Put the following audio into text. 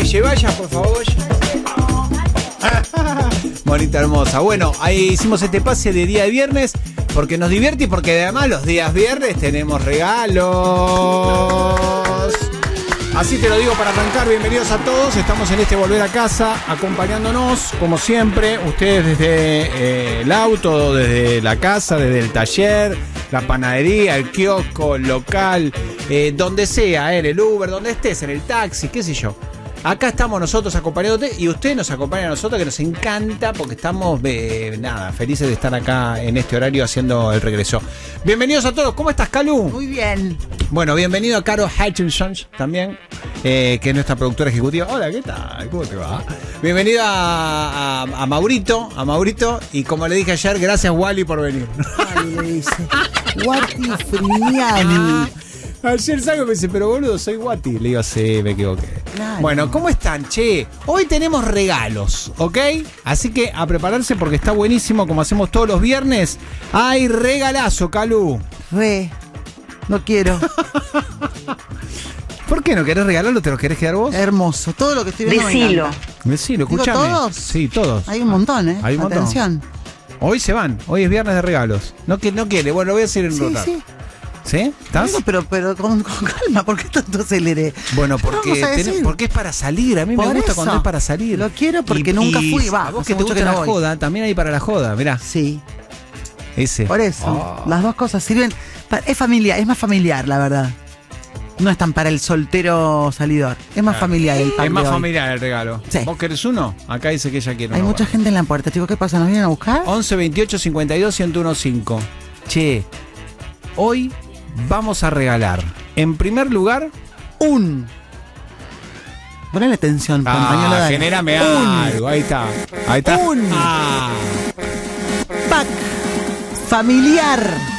vaya, por favor. Bonita, hermosa. Bueno, ahí hicimos este pase de día de viernes porque nos divierte y porque además los días viernes tenemos regalos. Así te lo digo para arrancar. Bienvenidos a todos. Estamos en este Volver a Casa acompañándonos, como siempre, ustedes desde el auto, desde la casa, desde el taller, la panadería, el kiosco, el local, donde sea, en el Uber, donde estés, en el taxi, qué sé yo. Acá estamos nosotros acompañándote y usted nos acompaña a nosotros, que nos encanta porque estamos, felices de estar acá en este horario haciendo el regreso. Bienvenidos a todos. ¿Cómo estás, Calu? Muy bien. Bueno, bienvenido a Caro Hutchinson también, que es nuestra productora ejecutiva. Hola, ¿qué tal? ¿Cómo te va? Bienvenido a Maurito, y como le dije ayer, gracias, Wally, por venir. Ay, le dice. Guati Frignani. Ayer salgo y me dice, pero boludo, soy Guati. Le digo, sí, me equivoqué. Claro. Bueno, ¿cómo están, che? Hoy tenemos regalos, ¿ok? Así que a prepararse porque está buenísimo, como hacemos todos los viernes. ¡Hay regalazo, Calu! No quiero. ¿Por qué no querés regalarlo? ¿Te lo querés quedar vos? Hermoso. Todo lo que estoy viendo. Decilo. Decilo, escúchame. ¿Digo todos? Sí, todos. Hay un montón, ¿eh? Hay un montón. Atención. Hoy se van. Hoy es viernes de regalos. No quiere. Bueno, lo voy a decir en un rato. Sí. ¿Sí? ¿Estás? Pero con calma. ¿Por qué tanto aceleré? Bueno, Vamos a decir. porque es para salir. A mí me Por gusta eso. cuando es para salir. Lo quiero porque nunca fui. A vos Hace que te mucho gusta no la voy. joda, también hay para la joda. Mirá, Sí. ese. Por eso. Oh. Las dos cosas sirven. Es familiar, es más familiar, la verdad. No es tan para el soltero salidor. Es más familiar el pack Es más de hoy. familiar el regalo. Sí. ¿Vos querés uno? Acá dice que ella quiere Hay uno. mucha gente en la puerta. Chicos, ¿qué pasa? ¿Nos vienen a buscar? 11 28 52 1015. Che, hoy vamos a regalar, en primer lugar, Ponle atención, compañero. Dale. genérame algo. Ahí está. Un Ah. pack familiar